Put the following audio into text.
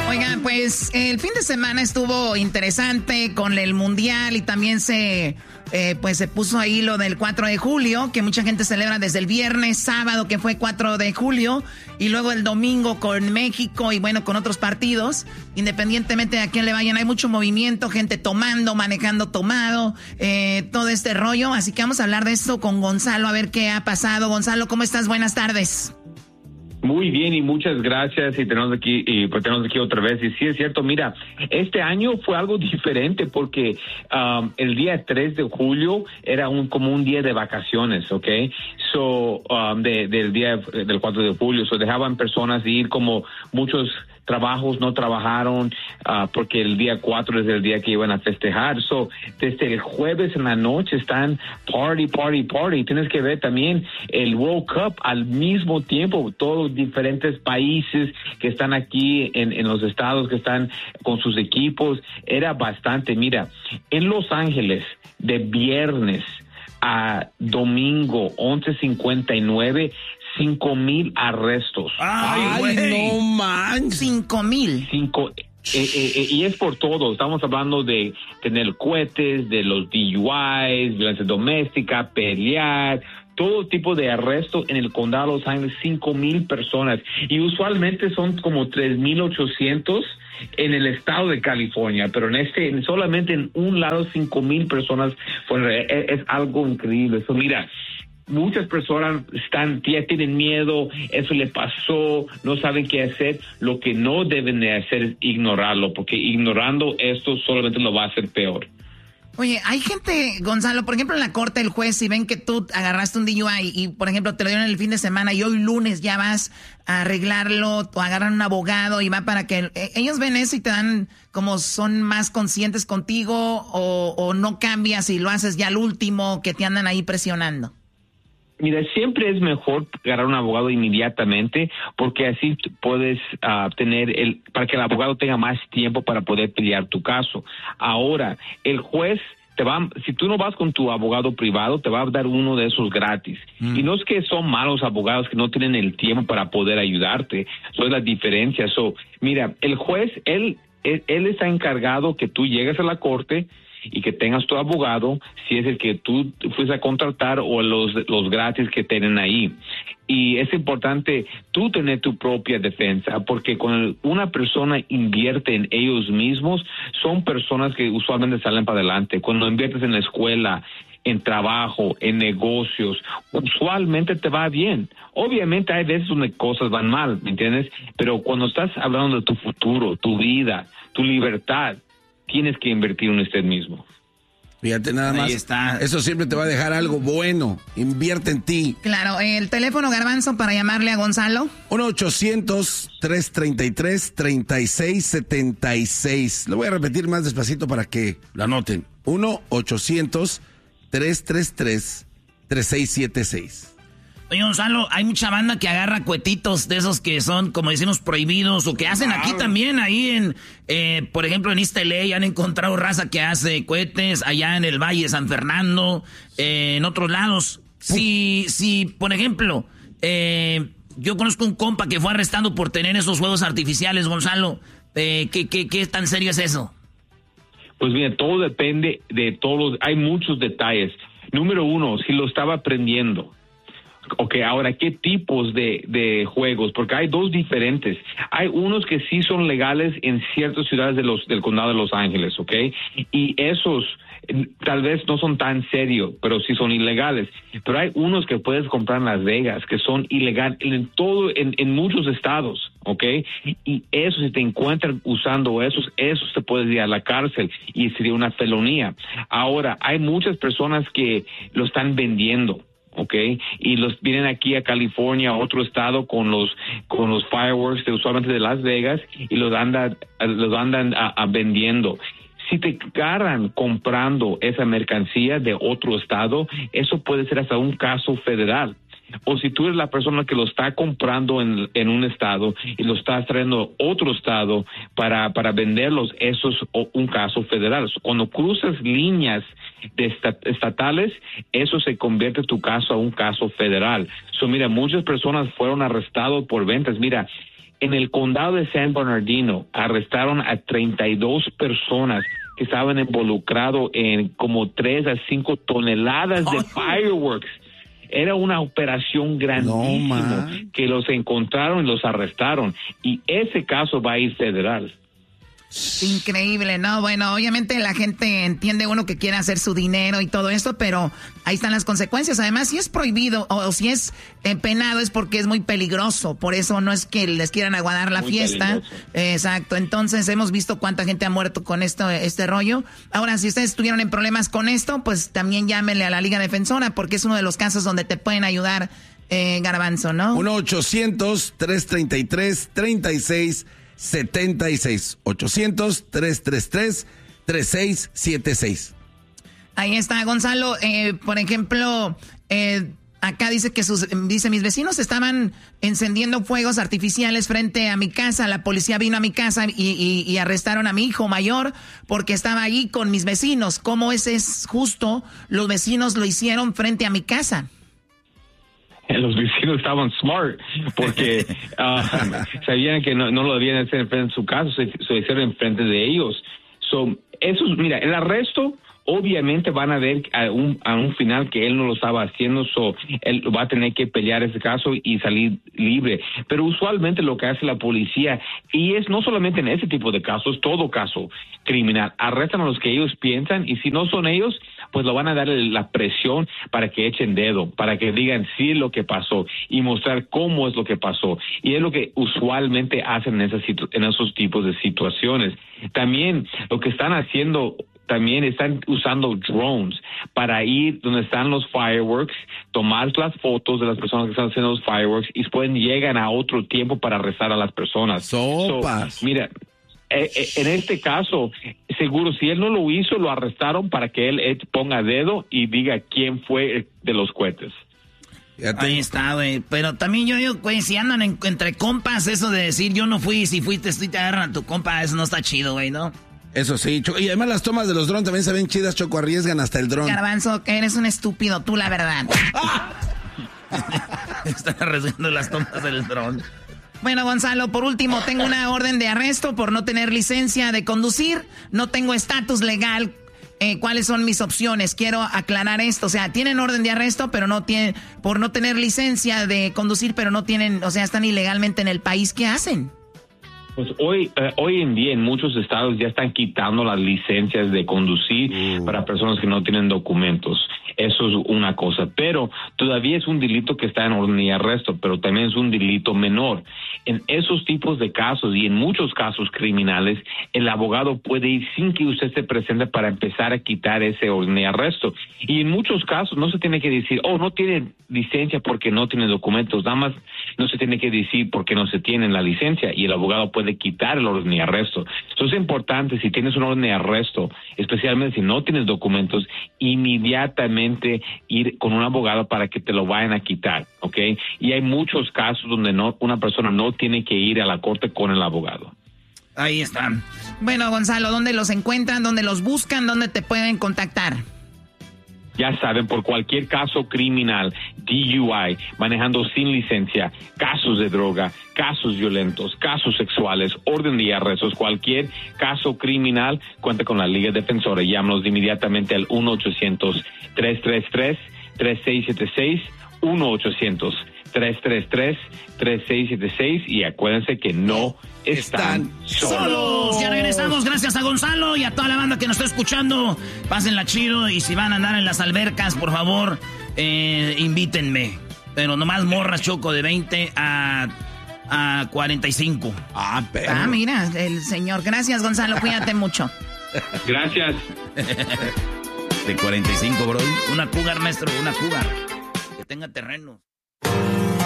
Oigan, pues el fin de semana estuvo interesante con el Mundial y también se puso ahí lo del 4 de julio, que mucha gente celebra desde el viernes, sábado, que fue 4 de julio, y luego el domingo con México y bueno, con otros partidos, independientemente de a quién le vayan, hay mucho movimiento, gente tomando, manejando tomado, todo este rollo, así que vamos a hablar de esto con Gonzalo, a ver qué ha pasado. Gonzalo, ¿cómo estás? Buenas tardes. Muy bien y muchas gracias y tenemos aquí otra vez. Y sí es cierto, mira, este año fue algo diferente porque el día 3 de julio era como un día de vacaciones, ¿ok? Del día del 4 de julio, dejaban personas ir, como muchos trabajos no trabajaron porque el día 4 es el día que iban a festejar. Desde el jueves en la noche están party. Tienes que ver también el World Cup al mismo tiempo, todos diferentes países que están aquí en los estados que están con sus equipos. Era bastante. Mira, en Los Ángeles de viernes a domingo 11:59, 5,000 arrestos. ¡Ay, no manches! 5,000. Y es por todo. Estamos hablando de tener cohetes, de los DUIs, violencia doméstica, pelear, todo tipo de arrestos en el condado de Los Ángeles, 5,000 personas. Y usualmente son como 3,800 en el estado de California, pero solamente en un lado 5,000 personas. Es algo increíble. Mira, muchas personas ya tienen miedo, eso le pasó, no saben qué hacer. Lo que no deben de hacer es ignorarlo, porque ignorando esto solamente lo va a hacer peor. Oye, hay gente, Gonzalo, por ejemplo, en la corte el juez, si ven que tú agarraste un DUI y, por ejemplo, te lo dieron el fin de semana y hoy lunes ya vas a arreglarlo o agarran un abogado y va para que... ellos ven eso y te dan como son más conscientes contigo o no cambias y lo haces ya al último que te andan ahí presionando. Mira, siempre es mejor agarrar un abogado inmediatamente porque así puedes para que el abogado tenga más tiempo para poder pelear tu caso. Ahora, el juez si tú no vas con tu abogado privado, te va a dar uno de esos gratis. Y no es que son malos abogados que no tienen el tiempo para poder ayudarte. Eso es la diferencia. Mira, el juez, él está encargado que tú llegues a la corte y que tengas tu abogado, si es el que tú fuiste a contratar o los gratis que tienen ahí. Y es importante tú tener tu propia defensa, porque cuando una persona invierte en ellos mismos, son personas que usualmente salen para adelante. Cuando inviertes en la escuela, en trabajo, en negocios, usualmente te va bien. Obviamente hay veces donde cosas van mal, ¿me entiendes? Pero cuando estás hablando de tu futuro, tu vida, tu libertad, tienes que invertir en usted mismo. Fíjate nada más. Ahí está. Eso siempre te va a dejar algo bueno. Invierte en ti. Claro, el teléfono, Garbanzo, para llamarle a Gonzalo. 1-800-333-3676. Lo voy a repetir más despacito para que lo anoten. 1-800-333-3676. Oye, Gonzalo, hay mucha banda que agarra cuetitos de esos que son, como decimos, prohibidos, o que hacen aquí también, ahí por ejemplo, en East LA han encontrado raza que hace cohetes, allá en el Valle de San Fernando, en otros lados. Si, por ejemplo, yo conozco un compa que fue arrestado por tener esos fuegos artificiales, Gonzalo, ¿qué tan serio es eso? Pues bien, todo depende de todos, hay muchos detalles. Número uno, si lo estaba prendiendo. Ok, ahora, ¿qué tipos de juegos? Porque hay dos diferentes. Hay unos que sí son legales en ciertas ciudades del condado de Los Ángeles, ¿ok? Y esos tal vez no son tan serios, pero sí son ilegales. Pero hay unos que puedes comprar en Las Vegas que son ilegales en muchos estados, ¿ok? Y eso, si te encuentran usando esos te puedes ir a la cárcel y sería una felonía. Ahora, hay muchas personas que lo están vendiendo, okay, y los vienen aquí a California, a otro estado, con los fireworks usualmente de Las Vegas, y los andan vendiendo. Si te agarran comprando esa mercancía de otro estado, eso puede ser hasta un caso federal. O si tú eres la persona que lo está comprando en un estado y lo estás trayendo a otro estado para venderlos, eso es un caso federal. Cuando cruzas líneas estatales, eso se convierte tu caso a un caso federal. Mira, muchas personas fueron arrestados por ventas. Mira, En el condado de San Bernardino arrestaron a 32 personas que estaban involucrados en como 3 a 5 toneladas de fireworks. Era una operación grandísima que los encontraron y los arrestaron. Y ese caso va a ir federal. Increíble, ¿no? Bueno, obviamente la gente entiende uno que quiere hacer su dinero y todo esto, pero ahí están las consecuencias. Además, si es prohibido o si es penado es porque es muy peligroso. Por eso no es que les quieran aguadar la fiesta. Exacto. Entonces hemos visto cuánta gente ha muerto con este rollo. Ahora, si ustedes estuvieron en problemas con esto, pues también llámenle a la Liga Defensora porque es uno de los casos donde te pueden ayudar, Garbanzo, ¿no? 1-800-333-3676. 800-333-3676. Ahí está, Gonzalo. Por ejemplo, acá dice que mis vecinos estaban encendiendo fuegos artificiales frente a mi casa. La policía vino a mi casa y arrestaron a mi hijo mayor porque estaba allí con mis vecinos. ¿Cómo es justo? Los vecinos lo hicieron frente a mi casa. Los vecinos estaban smart porque sabían que no lo debían hacer enfrente de su casa, se hicieron enfrente de ellos. Mira, el arresto obviamente van a ver a un final que él no lo estaba haciendo, él va a tener que pelear ese caso y salir libre. Pero usualmente lo que hace la policía, y es no solamente en ese tipo de casos, todo caso criminal, arrestan a los que ellos piensan y si no son ellos, pues lo van a dar la presión para que echen dedo, para que digan sí es lo que pasó y mostrar cómo es lo que pasó. Y es lo que usualmente hacen en esos tipos de situaciones. También lo que están haciendo, también están usando drones para ir donde están los fireworks, tomar las fotos de las personas que están haciendo los fireworks y después llegan a otro tiempo para arrestar a las personas. Sopas. Mira, en este caso, seguro si él no lo hizo, lo arrestaron para que él ponga dedo y diga quién fue de los cohetes. Ahí está, güey. Pero también yo digo, güey, si andan entre compas, eso de decir yo no fui, si fuiste, te agarran a tu compa, eso no está chido, güey, ¿no? Eso sí, y además las tomas de los drones también se ven chidas, Choco, arriesgan hasta el dron. Garbanzo, que eres un estúpido, tú la verdad. Están arriesgando las tomas del dron. Bueno, Gonzalo, por último, tengo una orden de arresto por no tener licencia de conducir. No tengo estatus legal. ¿Cuáles son mis opciones? Quiero aclarar esto. O sea, tienen orden de arresto, pero no tienen, por no tener licencia de conducir, pero no tienen, o sea, están ilegalmente en el país. ¿Qué hacen? Pues hoy en día en muchos estados ya están quitando las licencias de conducir para personas que no tienen documentos. Eso es una cosa, pero todavía es un delito que está en orden de arresto, pero también es un delito menor. En esos tipos de casos y en muchos casos criminales, el abogado puede ir sin que usted se presente para empezar a quitar ese orden de arresto. Y en muchos casos no se tiene que decir, no tiene licencia porque no tiene documentos, nada más no se tiene que decir porque no se tiene la licencia y el abogado puede quitar el orden de arresto. Entonces es importante, si tienes un orden de arresto, especialmente si no tienes documentos, inmediatamente ir con un abogado para que te lo vayan a quitar, ¿ok? Y hay muchos casos donde una persona no tiene que ir a la corte con el abogado. Ahí están. Bueno, Gonzalo, ¿dónde los encuentran? ¿Dónde los buscan? ¿Dónde te pueden contactar? Ya saben, por cualquier caso criminal, DUI, manejando sin licencia, casos de droga, casos violentos, casos sexuales, orden de arrestos, cualquier caso criminal, cuenta con la Liga Defensora. Llámanos inmediatamente al 1-800-333-3676, 1-800-333-3676 y acuérdense que no están solos. Ya regresamos, gracias a Gonzalo y a toda la banda que nos está escuchando. Pásenla chido y si van a andar en las albercas, por favor, invítenme. Pero nomás morras, Choco, de 20 a 45. Mira, el señor. Gracias, Gonzalo, cuídate mucho. Gracias. De 45, bro. Una cougar, maestro, una cougar. Que tenga terreno.